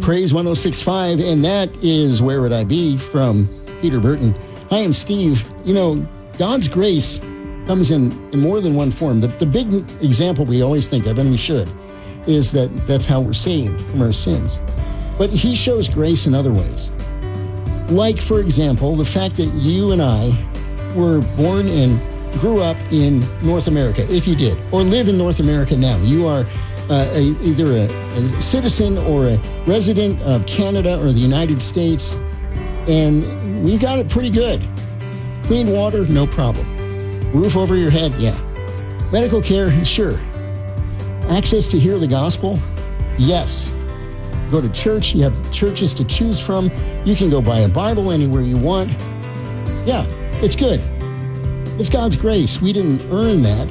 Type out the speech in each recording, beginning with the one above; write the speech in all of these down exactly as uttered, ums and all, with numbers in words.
Praise one oh six point five, and that is Where Would I Be from Peter Burton. Hi, I'm Steve. You know, God's grace comes in, in more than one form. The, the big example we always think of, and we should, is that that's how we're saved from our sins. But he shows grace in other ways. Like, for example, the fact that you and I were born and grew up in North America, if you did, or live in North America now. You are uh, a, either a, a citizen or a resident of Canada or the United States, and we got it pretty good. Clean water, no problem. Roof over your head, yeah. Medical care, sure. Access to hear the gospel, yes. Go to church, you have churches to choose from. You can go buy a Bible anywhere you want. Yeah, it's good. It's God's grace. We didn't earn that.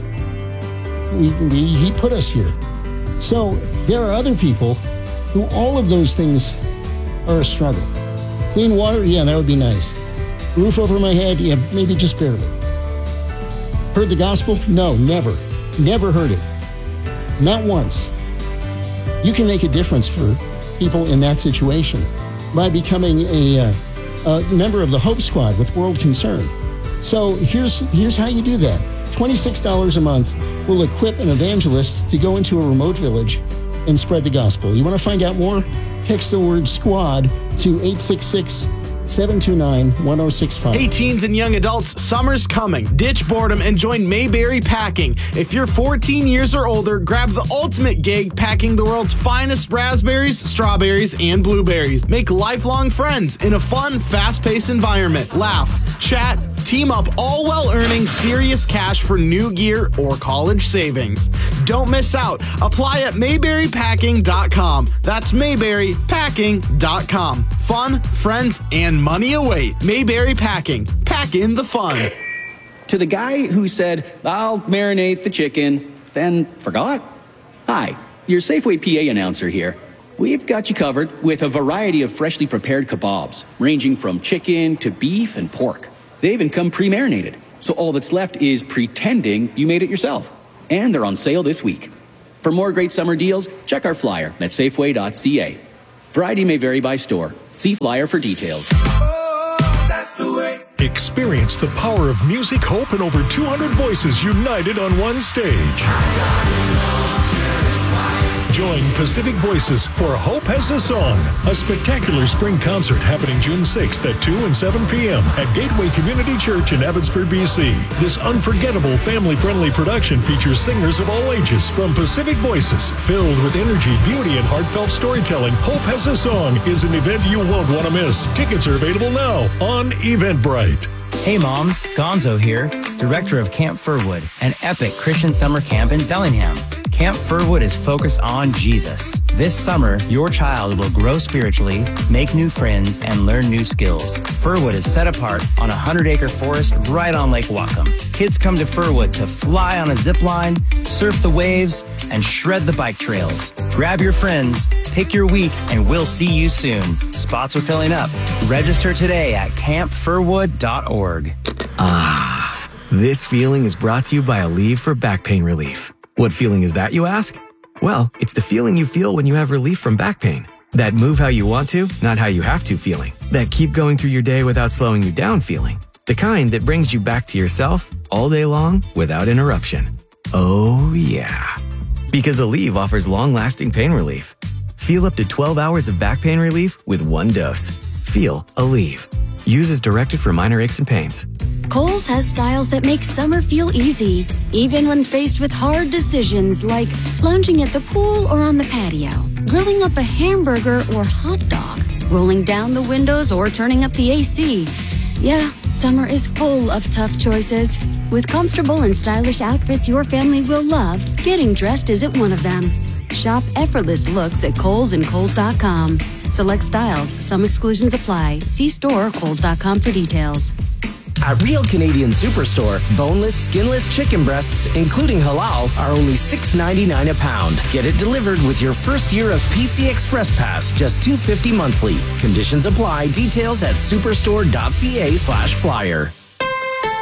We, we, he put us here. So there are other people who all of those things are a struggle. Clean water, yeah, that would be nice. Roof over my head, yeah, maybe just barely. Heard the gospel? No, never. Never heard it. Not once. You can make a difference for people in that situation by becoming a, uh, a member of the Hope Squad with World Concern. So here's here's how you do that. twenty-six dollars a month will equip an evangelist to go into a remote village and spread the gospel. You want to find out more? Text the word SQUAD to eight six six, seven two nine, one oh six five. Hey, teens and young adults, summer's coming. Ditch boredom and join Mayberry Packing. If you're fourteen years or older, grab the ultimate gig packing the world's finest raspberries, strawberries, and blueberries. Make lifelong friends in a fun, fast-paced environment. Laugh, chat, team up, all while earning serious cash for new gear or college savings. Don't miss out. Apply at mayberry packing dot com. That's mayberry packing dot com. Fun, friends, and money await. Mayberry Packing. Pack in the fun. To the guy who said, I'll marinate the chicken, then forgot? Hi, your Safeway P A announcer here. We've got you covered with a variety of freshly prepared kebabs, ranging from chicken to beef and pork. They even come pre-marinated, so all that's left is pretending you made it yourself. And they're on sale this week. For more great summer deals, check our flyer at safeway dot c a. Variety may vary by store. See flyer for details. Oh, that's the way. Experience the power of music, hope, and over two hundred voices united on one stage. Join Pacific Voices for Hope Has a Song, a spectacular spring concert happening June sixth at two and seven p.m. at Gateway Community Church in Abbotsford, B C. This unforgettable family-friendly production features singers of all ages from Pacific Voices. Filled with energy, beauty, and heartfelt storytelling, Hope Has a Song is an event you won't want to miss. Tickets are available now on Eventbrite. Hey moms, Gonzo here, director of Camp Furwood, an epic Christian summer camp in Bellingham. Camp Furwood is focused on Jesus. This summer, your child will grow spiritually, make new friends, and learn new skills. Furwood is set apart on a hundred-acre forest right on Lake Whatcom. Kids come to Furwood to fly on a zip line, surf the waves, and shred the bike trails. Grab your friends, pick your week, and we'll see you soon. Spots are filling up. Register today at camp furwood dot org. Ah, this feeling is brought to you by Aleve for back pain relief. What feeling is that, you ask? Well, it's the feeling you feel when you have relief from back pain. That move how you want to, not how you have to feeling. That keep going through your day without slowing you down feeling. The kind that brings you back to yourself all day long without interruption. Oh yeah. Because Aleve offers long-lasting pain relief. Feel up to twelve hours of back pain relief with one dose. Feel Aleve. Use as directed for minor aches and pains. Kohl's has styles that make summer feel easy, even when faced with hard decisions like lounging at the pool or on the patio, grilling up a hamburger or hot dog, rolling down the windows or turning up the A C. Yeah, summer is full of tough choices. With comfortable and stylish outfits your family will love, getting dressed isn't one of them. Shop effortless looks at Kohl's and Kohl's dot com. Select styles, some exclusions apply. See store or Kohl's dot com for details. At Real Canadian Superstore, boneless, skinless chicken breasts, including halal, are only six ninety-nine a pound. Get it delivered with your first year of P C Express Pass, just two fifty monthly. Conditions apply. Details at superstore dot c a slash flyer.